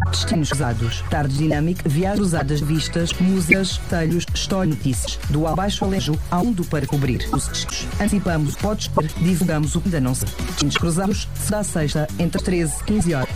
Destinos usados. Tarde dinâmica, viagens usadas, vistas, museus, telhos, história, notícias. Do Abaixo Alejo, há um do para cobrir. Os discos. Antecipamos, podes, divulgamos o que ainda não se. Destinos cruzados, será sexta, entre 13 e 15 horas.